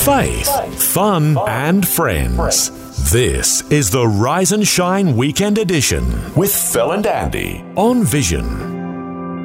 faith, fun, and friends. This is the Rise and Shine Weekend Edition with Phil and Andy on Vision.